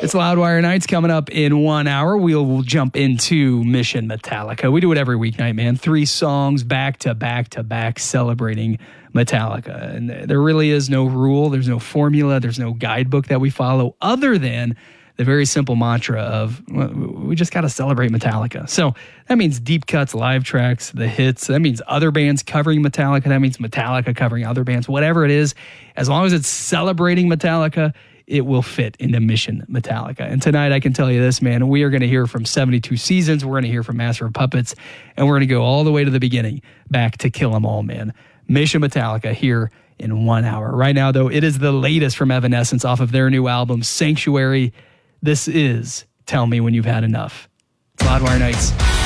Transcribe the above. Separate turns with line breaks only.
It's Loudwire Nights coming up in 1 hour. We'll jump into Mission Metallica. We do it every weeknight, man. 3 songs back to back to back celebrating Metallica. And there really is no rule. There's no formula. There's no guidebook that we follow other than the very simple mantra of, well, we just got to celebrate Metallica. So that means deep cuts, live tracks, the hits. That means other bands covering Metallica. That means Metallica covering other bands. Whatever it is, as long as it's celebrating Metallica, it will fit into Mission Metallica. And tonight, I can tell you this, man, we are going to hear from 72 Seasons. We're going to hear from Master of Puppets. And we're going to go all the way to the beginning, back to Kill 'Em All, man. Mission Metallica here in 1 hour. Right now, though, it is the latest from Evanescence off of their new album, Sanctuary. This is Tell Me When You've Had Enough. It's Loudwire Nights.